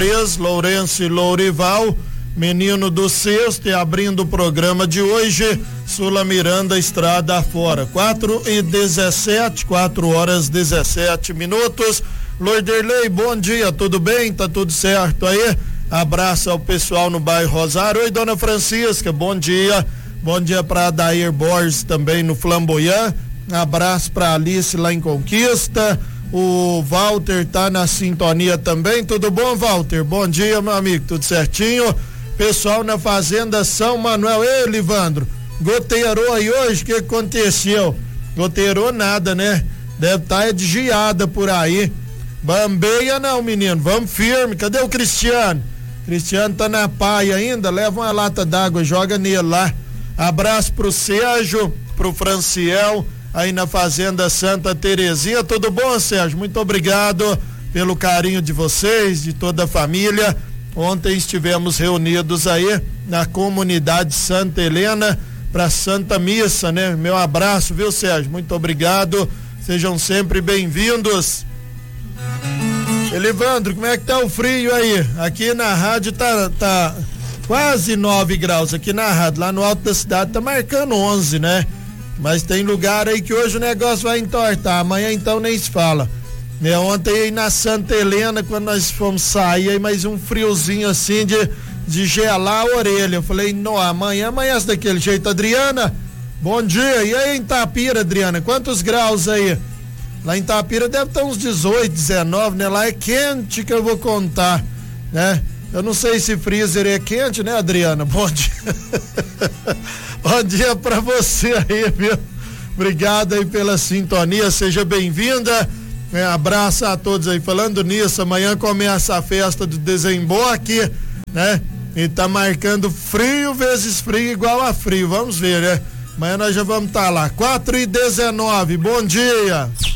Lourenço e Lourival, menino do sexto, e abrindo o programa de hoje, Sula Miranda, estrada afora. 4h17, 4h17. Lourderley, bom dia, tudo bem? Tá tudo certo aí? Abraço ao pessoal no bairro Rosário. Oi, dona Francisca, bom dia. Bom dia para Adair Borges também no Flamboyant. Abraço para Alice lá em Conquista. O Walter tá na sintonia também. Tudo bom, Walter? Bom dia, meu amigo, tudo certinho? Pessoal na Fazenda São Manuel. Ei, Livandro, goteirou aí hoje? O que aconteceu? Goteirou nada, né? Deve estar de geada por aí. Bambeia não, menino, vamos firme. Cadê o Cristiano? Cristiano tá na paia ainda, leva uma lata d'água, joga nele lá. Abraço pro Sérgio, pro Franciel, aí na Fazenda Santa Terezinha. Tudo bom, Sérgio? Muito obrigado pelo carinho de vocês, de toda a família. Ontem estivemos reunidos aí na comunidade Santa Helena para Santa Missa, né? Meu abraço, viu, Sérgio? Muito obrigado. Sejam sempre bem-vindos. Elivandro, como é que tá o frio aí? Aqui na rádio tá quase 9 graus aqui na rádio. Lá no alto da cidade tá marcando 11, né? Mas tem lugar aí que hoje o negócio vai entortar. Amanhã então nem se fala. Né? Ontem aí na Santa Helena, quando nós fomos sair, aí mais um friozinho assim de gelar a orelha. Eu falei, não, amanhã amanhece daquele jeito. Adriana, bom dia. E aí em Itapira, Adriana, quantos graus aí? Lá em Itapira deve estar uns 18, 19, né? Lá é quente que eu vou contar, né? Eu não sei se freezer é quente, né, Adriana? Bom dia. Bom dia pra você aí, viu? Obrigado aí pela sintonia, seja bem-vinda. Abraço a todos aí. Falando nisso, amanhã começa a festa do desemboque, né? E tá marcando frio vezes frio igual a frio. Vamos ver, né? Amanhã nós já vamos estar lá. 4h19, bom dia.